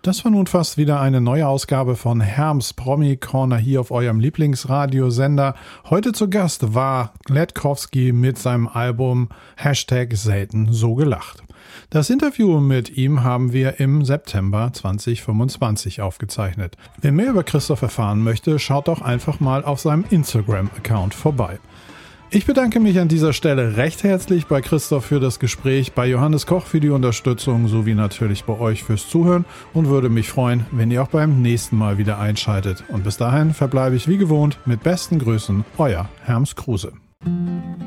Das war nun fast wieder eine neue Ausgabe von Herms Promi Corner hier auf eurem Lieblingsradiosender. Heute zu Gast war Gledkowski mit seinem Album #selten so gelacht. Das Interview mit ihm haben wir im September 2025 aufgezeichnet. Wer mehr über Christoph erfahren möchte, schaut doch einfach mal auf seinem Instagram-Account vorbei. Ich bedanke mich an dieser Stelle recht herzlich bei Christoph für das Gespräch, bei Johannes Koch für die Unterstützung sowie natürlich bei euch fürs Zuhören und würde mich freuen, wenn ihr auch beim nächsten Mal wieder einschaltet. Und bis dahin verbleibe ich wie gewohnt mit besten Grüßen, euer Herms Kruse.